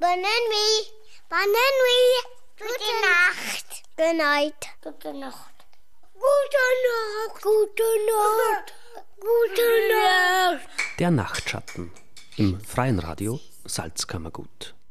Bonne nuit. Gute Nacht. Good night. Gute Nacht. Gute Nacht. Gute Nacht. Gute Nacht. Der Nachtschatten im Freien Radio Salzkammergut.